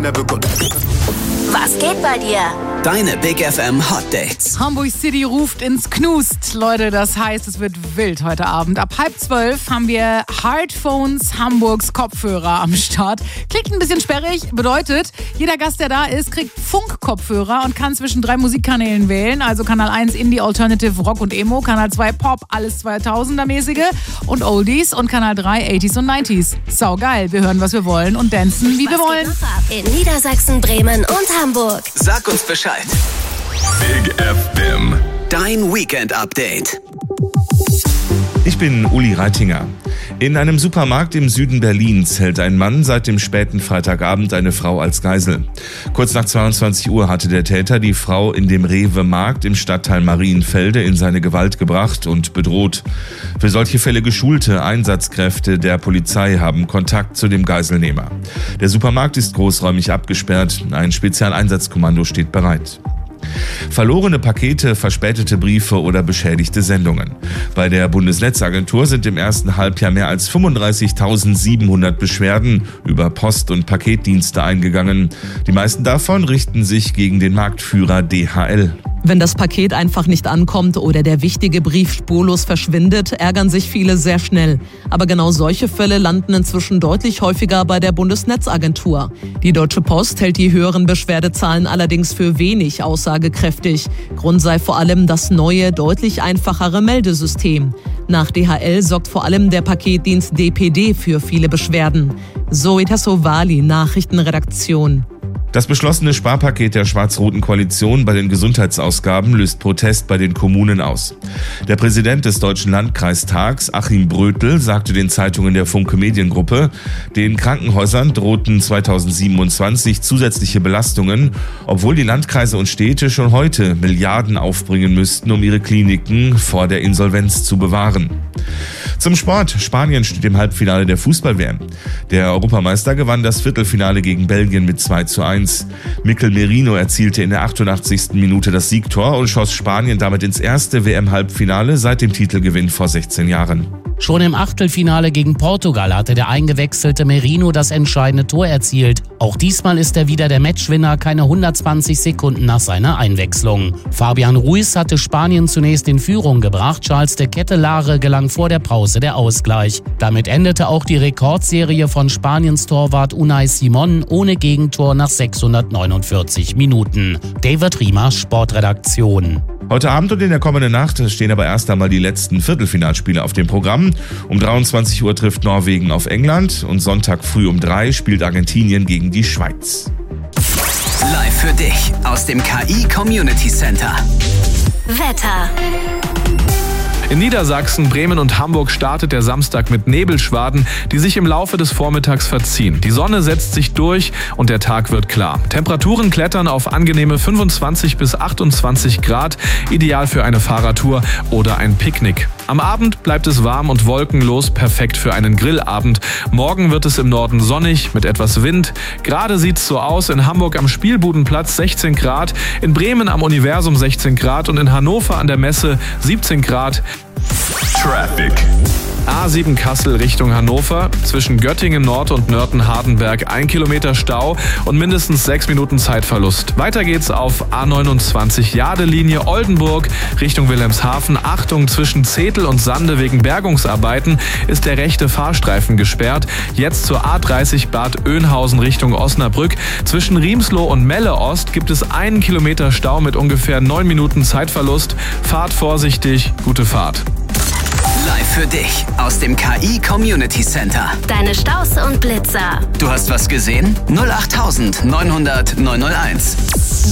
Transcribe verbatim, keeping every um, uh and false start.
never got. Was geht bei dir? Deine Big F M Hot Dates. Hamburg City ruft ins Knust. Leute, das heißt, es wird wild heute Abend. Ab halb zwölf haben wir Hardphones Hamburgs Kopfhörer am Start. Klingt ein bisschen sperrig, bedeutet, jeder Gast, der da ist, kriegt Funk-Kopfhörer und kann zwischen drei Musikkanälen wählen. Also Kanal eins Indie, Alternative, Rock und Emo, Kanal zwei Pop, alles zweitausender-mäßige und Oldies und Kanal drei achtziger und neunziger. Sau geil, wir hören, was wir wollen und dancen, wie wir wollen. In Niedersachsen, Bremen und Hamburg. Sag uns Bescheid. Big F M. Dein Weekend-Update. Ich bin Uli Reitinger. In einem Supermarkt im Süden Berlins hält ein Mann seit dem späten Freitagabend eine Frau als Geisel. Kurz nach zweiundzwanzig Uhr hatte der Täter die Frau in dem Rewe-Markt im Stadtteil Marienfelde in seine Gewalt gebracht und bedroht. Für solche Fälle geschulte Einsatzkräfte der Polizei haben Kontakt zu dem Geiselnehmer. Der Supermarkt ist großräumig abgesperrt, ein Spezialeinsatzkommando steht bereit. Verlorene Pakete, verspätete Briefe oder beschädigte Sendungen. Bei der Bundesnetzagentur sind im ersten Halbjahr mehr als fünfunddreißigtausendsiebenhundert Beschwerden über Post- und Paketdienste eingegangen. Die meisten davon richten sich gegen den Marktführer D H L. Wenn das Paket einfach nicht ankommt oder der wichtige Brief spurlos verschwindet, ärgern sich viele sehr schnell. Aber genau solche Fälle landen inzwischen deutlich häufiger bei der Bundesnetzagentur. Die Deutsche Post hält die höheren Beschwerdezahlen allerdings für wenig aussagekräftig. Grund sei vor allem das neue, deutlich einfachere Meldesystem. Nach D H L sorgt vor allem der Paketdienst D P D für viele Beschwerden. Zoe Tassovali, Nachrichtenredaktion. Das beschlossene Sparpaket der schwarz-roten Koalition bei den Gesundheitsausgaben löst Protest bei den Kommunen aus. Der Präsident des Deutschen Landkreistags, Achim Brötel, sagte den Zeitungen der Funke Mediengruppe, den Krankenhäusern drohten zweitausendsiebenundzwanzig zusätzliche Belastungen, obwohl die Landkreise und Städte schon heute Milliarden aufbringen müssten, um ihre Kliniken vor der Insolvenz zu bewahren. Zum Sport. Spanien steht im Halbfinale der Fußball-W M. Der Europameister gewann das Viertelfinale gegen Belgien mit zwei zu eins. Mikel Merino erzielte in der achtundachtzigsten Minute das Siegtor und schoss Spanien damit ins erste W M-Halbfinale seit dem Titelgewinn vor sechzehn Jahren. Schon im Achtelfinale gegen Portugal hatte der eingewechselte Merino das entscheidende Tor erzielt. Auch diesmal ist er wieder der Matchwinner, keine hundertzwanzig Sekunden nach seiner Einwechslung. Fabian Ruiz hatte Spanien zunächst in Führung gebracht, Charles de Kettelare gelang vor der Pause der Ausgleich. Damit endete auch die Rekordserie von Spaniens Torwart Unai Simon ohne Gegentor nach sechshundertneunundvierzig Minuten. David Riemer, Sportredaktion. Heute Abend und in der kommenden Nacht stehen aber erst einmal die letzten Viertelfinalspiele auf dem Programm. Um dreiundzwanzig Uhr trifft Norwegen auf England und Sonntag früh um drei spielt Argentinien gegen die Schweiz. Live für dich aus dem K I Community Center. Wetter. In Niedersachsen, Bremen und Hamburg startet der Samstag mit Nebelschwaden, die sich im Laufe des Vormittags verziehen. Die Sonne setzt sich durch und der Tag wird klar. Temperaturen klettern auf angenehme fünfundzwanzig bis achtundzwanzig Grad, ideal für eine Fahrradtour oder ein Picknick. Am Abend bleibt es warm und wolkenlos, perfekt für einen Grillabend. Morgen wird es im Norden sonnig mit etwas Wind. Gerade sieht's so aus: in Hamburg am Spielbudenplatz sechzehn Grad, in Bremen am Universum sechzehn Grad und in Hannover an der Messe siebzehn Grad. Traffic. A sieben Kassel Richtung Hannover, zwischen Göttingen Nord und Nörten-Hardenberg ein Kilometer Stau und mindestens sechs Minuten Zeitverlust. Weiter geht's auf A neunundzwanzig Jade-Linie Oldenburg Richtung Wilhelmshaven. Achtung, zwischen Zetel und Sande wegen Bergungsarbeiten ist der rechte Fahrstreifen gesperrt. Jetzt zur A dreißig Bad Oeynhausen Richtung Osnabrück. Zwischen Riemsloh und Melle Ost gibt es einen Kilometer Stau mit ungefähr neun Minuten Zeitverlust. Fahrt vorsichtig, gute Fahrt. Live für dich aus dem K I Community Center. Deine Staus und Blitzer. Du hast was gesehen? null acht neunhundert neunhunderteins.